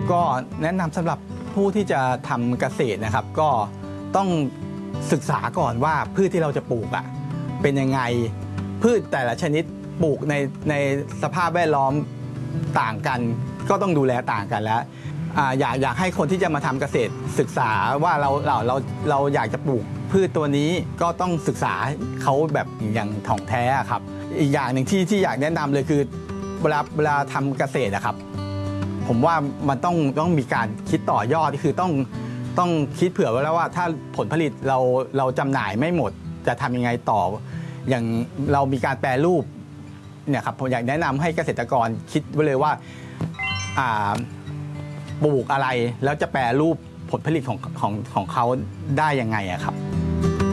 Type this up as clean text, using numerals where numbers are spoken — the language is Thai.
ก็แนะนำสำหรับผู้ที่จะทำเกษตรนะครับก็ต้องศึกษาก่อนว่าพืชที่เราจะปลูกเป็นยังไงพืชแต่ละชนิดปลูกในสภาพแวดล้อมต่างกันก็ต้องดูแลต่างกันแล้วอยากให้คนที่จะมาทำเกษตรศึกษาว่าเราอยากจะปลูกพืชตัวนี้ก็ต้องศึกษาเขาแบบอย่างถ่องแท้ครับอีกอย่างหนึ่งที่อยากแนะนำเลยคือเวลาทำเกษตรนะครับผมว่ามันต้องมีการคิดต่อยอดคือต้องคิดเผื่อไว้แล้วว่าถ้าผลผลิตเราจำหน่ายไม่หมดจะทำยังไงต่ออย่างเรามีการแปรรูปเนี่ยครับผมอยากแนะนำให้เกษตรกรคิดไว้เลยว่าปลูกอะไรแล้วจะแปรรูปผลผลิตของเขาได้ยังไงครับ